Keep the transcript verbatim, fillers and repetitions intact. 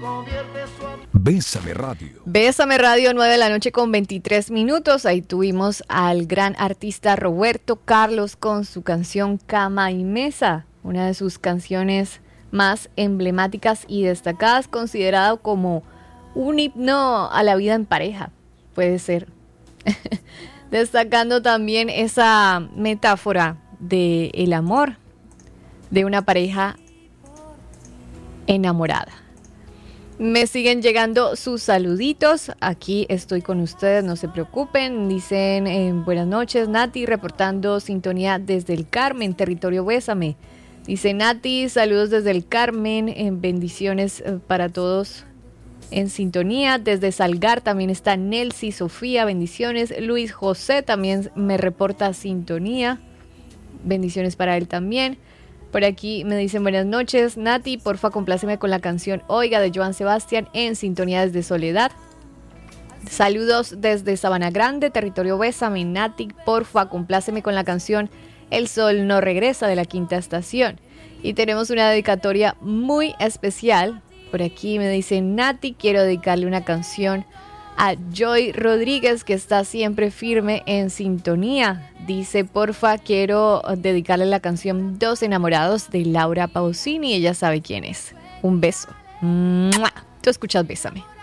Bésame Radio. Bésame Radio, nueve de la noche con veintitrés minutos. Ahí tuvimos al gran artista Roberto Carlos con su canción Cama y Mesa, una de sus canciones más emblemáticas y destacadas, considerado como un himno a la vida en pareja, puede ser. Destacando también esa metáfora de el amor de una pareja enamorada. Me siguen llegando sus saluditos. Aquí estoy con ustedes, no se preocupen. Dicen, eh, buenas noches, Nati, reportando sintonía desde el Carmen, territorio Bésame. Dice Nati, saludos desde el Carmen, eh, bendiciones eh, para todos en sintonía. Desde Salgar también está Nelcy, Sofía, bendiciones. Luis José también me reporta sintonía. Bendiciones para él también. Por aquí me dicen buenas noches, Nati, porfa compláceme con la canción Oiga de Joan Sebastián en sintonía desde Soledad. Saludos desde Sabana Grande, territorio Bésame, Nati, porfa compláceme con la canción El Sol No Regresa de la Quinta Estación. Y tenemos una dedicatoria muy especial. Por aquí me dicen Nati, quiero dedicarle una canción a Joy Rodríguez, que está siempre firme en sintonía. Dice, porfa, quiero dedicarle la canción Dos Enamorados de Laura Pausini. Ella sabe quién es. Un beso. ¡Mua! Tú escuchas Bésame.